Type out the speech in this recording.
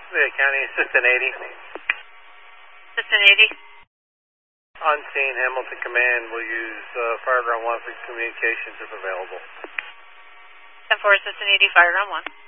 The County Assistant 80. Assistant 80. On scene, Hamilton Command will use Fireground 1 for communications if available. 10-4, Assistant 80, Fireground 1.